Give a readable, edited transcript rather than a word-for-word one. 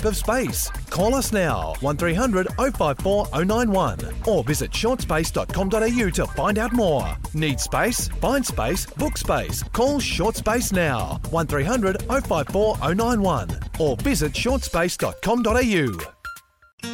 of space. Call us now, 1300 054 091, or visit shortspace.com.au to find out more. Need space? Find space, book space. Call Short Space now, 1300 054 091, or visit shortspace.com.au.